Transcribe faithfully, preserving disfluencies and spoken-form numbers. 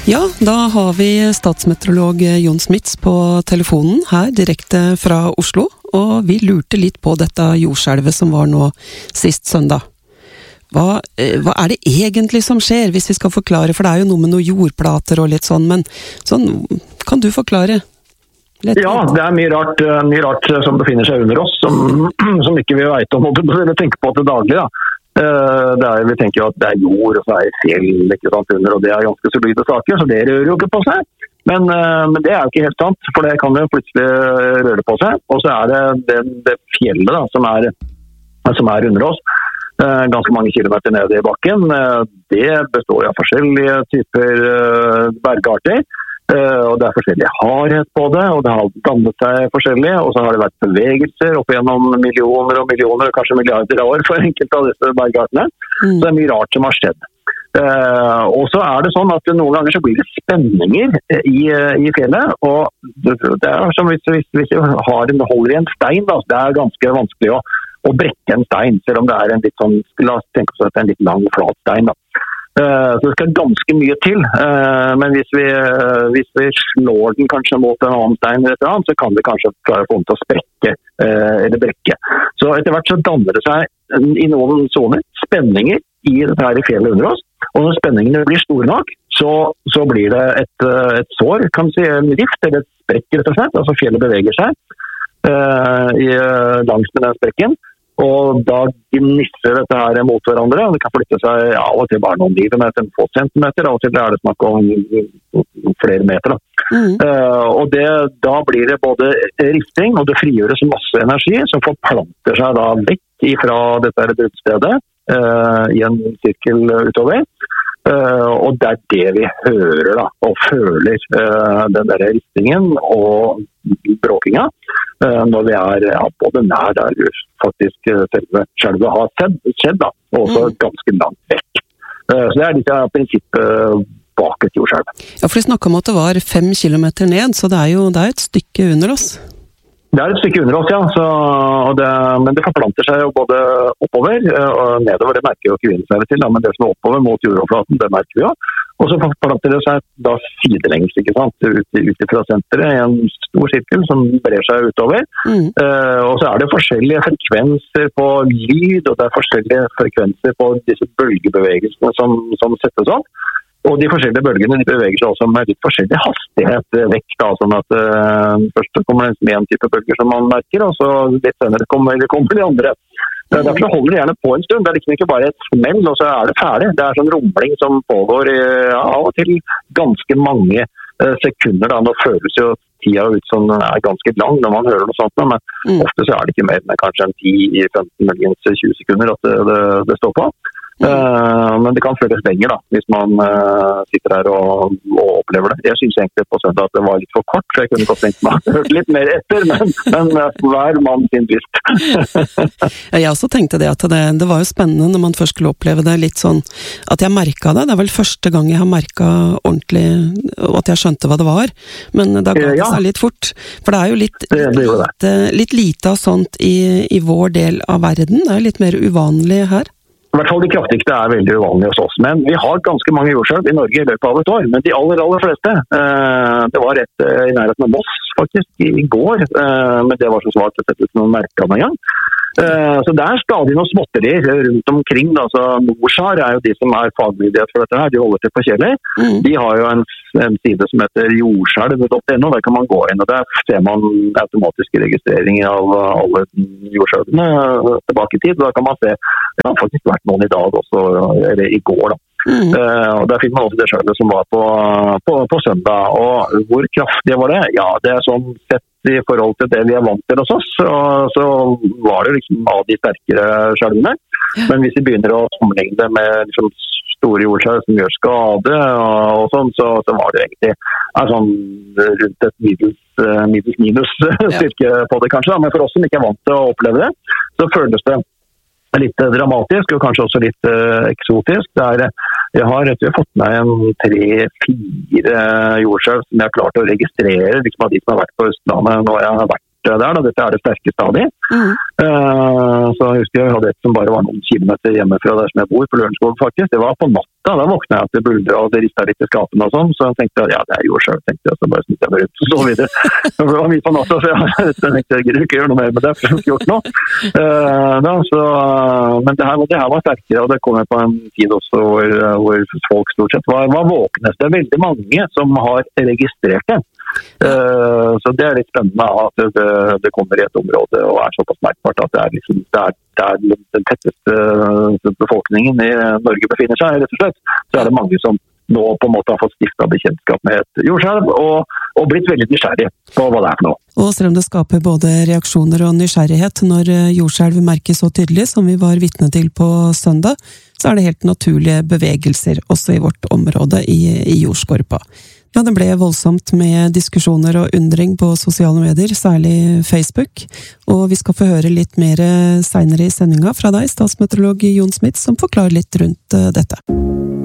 Ja, da har vi statsmeteorolog Jon Smits på telefonen her direkte fra Oslo, og vi lurte litt på dette jordskjelvet som var nå sist søndag. Hva, hva er det egentlig som skjer, hvis vi skal forklare, for det er jo noe med noen jordplater og litt sånn, men sånn, kan du forklare? Litt ja, det er mye rart, mye rart som befinner seg under oss, som, som ikke vi vet om, eller tenker på til daglig, da. Det er, vi tenker jo at det er jord og så er det fjell ikke sant, under, og det er ganske solide saker, så det rører jo ikke på seg. Men, men det er jo ikke helt sant, for det kan jo plutselig røre på seg. Og så er det det, det fjellet da, som er, som er under oss, ganske mange kilometer nede i bakken. Det består av forskjellige typer bergarter. Og det er forskjellig hardhet på det, og det har dannet seg forskjellig, og så har det vært bevegelser opp gjennom millioner og millioner, kanskje milliarder av år for enkelte av disse bergartene. Mm. Så det er mye rart som har skjedd. Uh, og så er det sånn at noen ganger så blir det spenninger i, i fjellet, og det er som hvis, hvis, hvis vi har en, holder i en stein, da, det er ganske vanskelig å, å brekke en stein, selv om det er en litt sånn, la oss tenke oss at det er en litt lang, flat stein da. Så det skal ganske mye til, men hvis vi, hvis vi slår den kanskje mot en annen stein eller et eller annet, så kan det kanskje klare å få den til å sprekke eller brekke. Så etter hvert så danner det seg i noen zoner spenninger i dette her i fjellet under oss, og når spenningene blir store nok, så, så blir det et, et sår, kan vi si, en rift eller et sprekk rett og slett, altså fjellet beveger seg uh, i, langs med den sprekken. Og da gnisser dette her mot hverandre, og det kan flytte seg ja, av og til bare noen millimeter, en få centimeter, av og til er det snakk om flere meter. Da. Mm. Uh, og det, da blir det både rifting, og det frigjøres masse energi som forplanter seg da vekk fra dette bruddstedet uh, i en sirkel utover. Uh, og det er det vi hører da, og føler uh, den der riftingen og bråkinga uh, når vi er ja, både nær der faktisk uh, selve skjelvet har skjedd, skjedd da, og også mm. ganske langt vekk. Uh, så det er litt av prinsippet bak et jordskjelv. Ja, for vi snakket om at det var fem kilometer ned, så det er jo det er et stykke under oss. Det er et stykke under oss, ja, så, og det, men det forplanter seg jo både oppover og nedover, det merker jo ikke vinden seg til, da, men det som er oppover mot jordoverflaten, det merker vi jo. Og så forplanter det seg da sidelengs, ikke sant, ut, ut fra senteret, i en stor sirkel som brer seg utover. Mm. Uh, og så er det forskjellige frekvenser på lyd, og det er forskjellige frekvenser på disse bølgebevegelsene som, som settes opp. Og de forskjellige bølgene de beveger seg også med litt forskjellig hastighet vekk, da, sånn at uh, først kommer det med en type bølger som man merker, og så litt senere kommer, kommer de andre. Mm. Derfor holder det gjerne på en stund. Det er liksom ikke bare et smell, og så er det ferdig. Det er sånn rumling som pågår i, ja, av og til ganske mange uh, sekunder. Da. Nå føles jo tida ut som den er ganske lang når man hører noe sånt, men mm. ofte så er det ikke mer enn kanskje en ti femten muligens tjue sekunder at det, det, det står på. Mm. Uh, men det kan føles lenger da, hvis man uh, sitter her og, og opplever det. Jeg synes egentlig på søndag at det var litt for kort, så jeg kunne godt tenkt meg å høre litt mer etter, men, men uh, hver mann sin lyst. Jeg også tenkte det at det, det var jo spennende når man først skulle oppleve det litt sånn, at jeg merket det. Det er vel første gang jeg har merket ordentlig, og at jeg skjønte hva det var, men da ga det seg litt fort. For det er jo litt, det, det litt, lite, litt lite av sånt i, i vår del av verden. Det er litt mer uvanlig her. I hvert fall de kraftigste er veldig uvanlige hos oss, men vi har ganske mange jordskjelv i Norge i løpet av et år, men de aller, aller fleste, eh, det var rett eh, i nærheten av Moss faktisk i går, eh, men det var så svart at det noen merker av en gang. Eh, så det er stadig noen småtterier rundt omkring, da. Så Norsar er jo de som er fagmyndighet for dette her, de holder til på Kjeller. Mm. De har jo en, en side som heter jordskjelv punktum no, der kan man gå inn, og der ser man automatiske registreringer av alle jordskjelvene tilbake i tid, og da kan man se, det har faktisk vært noen i dag også, eller i går da. Mm. Uh, og der finner man også det skjelvet som var på, på, på søndag, og hvor kraftig var det? Ja, det er sånn sett i forhold til det vi er vant til hos oss, og så var det liksom av de sterkere skjelvene. Men hvis vi begynner å sammenligne det med liksom store jordskjelv som gjør skade og, og sånn, så, så var det egentlig er sånn rundt et middels, middels minus styrke på det kanskje, da. Men for oss som ikke er vant til å oppleve det, så føles det litt dramatisk, og kanskje også litt uh, eksotisk. Det er, jeg har rett og slett fått med en tre-fire jordskjelv som jeg har klart å registrere, liksom av de som har vært på Østlandet når jeg har vært der. Da. Dette er det sterkeste av de. Mm. Uh, så jeg husker jeg hadde et som bare var noen kilometer hjemmefra der som jeg bor, på Lørenskog faktisk. Det var på natt. Da, da våknet jeg at det buldret og det ristet litt i skapene og sånn, så jeg tenkte ja, det er jordskjelv, tenkte jeg, så bare snittet jeg meg ut og så videre. Det var mye på natta, så jeg, jeg tenkte jeg gidder ikke gjøre noe mer med det, for jeg har ikke gjort noe. Uh, da, så, men det her, det her var sterkere, og det kom jeg på en tid også hvor, hvor folk stort sett var, var våkne. Det er veldig mange som har registrert det. Uh, så det er litt spennende at det, det kommer i et område og er såpass merkbart at det er, liksom, det er, det er den tetteste befolkningen i Norge befinner seg, rett og slett. Så er det mange som nå på en måte har fått stiftet bekjentskap med et jordskjelv og, og blitt veldig nysgjerrig på hva det er for noe. Og selv om det skaper både reaksjoner og nysgjerrighet når jordskjelv merkes så tydelig som vi var vitne til på søndag, så er det helt naturlige bevegelser også i vårt område i, i jordskorpa. Ja, det ble voldsomt med diskusjoner og undring på sosiale medier, særlig Facebook, og vi skal få høre litt mer senere i sendinga fra deg, statsmeteorolog Jon Smits, som forklarer litt rundt dette.